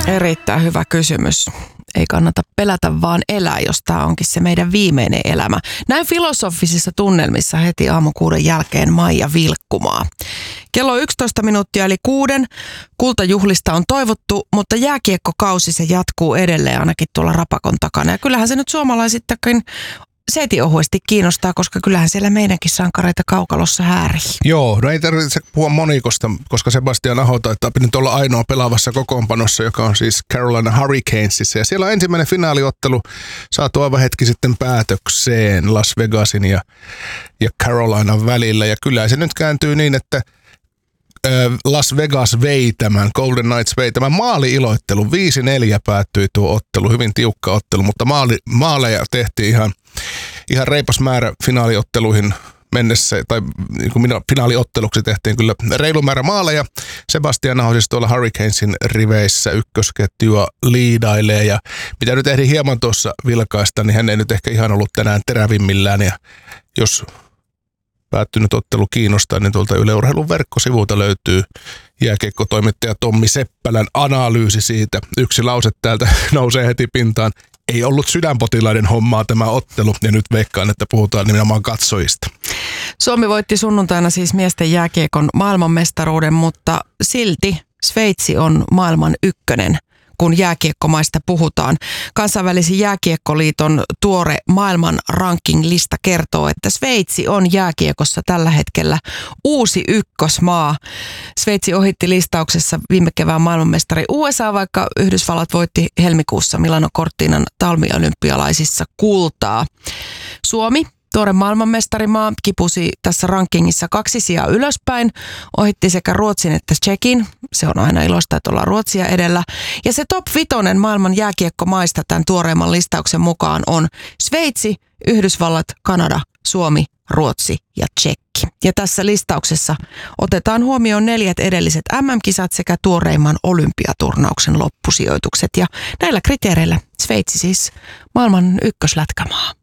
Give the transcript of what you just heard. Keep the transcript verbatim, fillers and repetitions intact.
Erittäin hyvä kysymys. Ei kannata pelätä, vaan elää, jos tämä onkin se meidän viimeinen elämä. Näin filosofisissa tunnelmissa heti aamukuuden jälkeen Maija Vilkkumaa. Kello yksitoista minuuttia eli kuuden. Kultajuhlista on toivottu, mutta jääkiekkokausi se jatkuu edelleen ainakin tuolla Rapakon takana. Ja kyllähän se nyt suomalaisittakin seitiohuesti kiinnostaa, koska kyllähän siellä meidänkin sankareita kaukalossa häärii. Joo, no ei tarvitse puhua monikosta, koska Sebastian Aho taitaa nyt olla ainoa pelaavassa kokoonpanossa, joka on siis Carolina Hurricanesissa. Ja siellä on ensimmäinen finaaliottelu saatu aivan hetki sitten päätökseen Las Vegasin ja, ja Carolinan välillä. Ja kyllä se nyt kääntyy niin, että Las Vegas vei tämän, Golden Knights vei tämän maali-iloittelun. viisi neljä päättyi tuo ottelu, hyvin tiukka ottelu, mutta maali, maaleja tehtiin ihan, ihan reipas määrä finaaliotteluihin mennessä, tai niin kuin finaaliotteluksi tehtiin kyllä reilu määrä maaleja. Sebastian Aho siis tuolla Hurricanesin riveissä ykkösketjua liidailee, ja mitä nyt ehdin hieman tuossa vilkaista, niin hän ei nyt ehkä ihan ollut tänään terävimmillään, ja jos päättynyt ottelu kiinnostaa, niin tuolta Yle Urheilun verkkosivulta löytyy jääkiekkotoimittaja Tommi Seppälän analyysi siitä. Yksi lause täältä nousee heti pintaan. Ei ollut sydänpotilaiden hommaa tämä ottelu, ja nyt veikkaan, että puhutaan nimenomaan katsojista. Suomi voitti sunnuntaina siis miesten jääkiekon maailmanmestaruuden, mutta silti Sveitsi on maailman ykkönen, kun jääkiekkomaista puhutaan. Kansainvälisen jääkiekkoliiton tuore maailman ranking-lista kertoo, että Sveitsi on jääkiekossa tällä hetkellä uusi ykkösmaa. Sveitsi ohitti listauksessa viime kevään maailmanmestari U S A, vaikka Yhdysvallat voitti helmikuussa Milano Cortinan talviolympialaisissa kultaa. Suomi, tuore maailmanmestarimaa, kipusi tässä rankingissa kaksi sijaa ylöspäin, ohitti sekä Ruotsin että Tšekin. Se on aina iloista, että ollaan Ruotsia edellä. Ja se top vitonen maailman jääkiekkomaista tämän tuoreimman listauksen mukaan on Sveitsi, Yhdysvallat, Kanada, Suomi, Ruotsi ja Tšekki. Ja tässä listauksessa otetaan huomioon neljät edelliset M M-kisat sekä tuoreimman olympiaturnauksen loppusijoitukset. Ja näillä kriteereillä Sveitsi siis maailman ykköslätkämaa.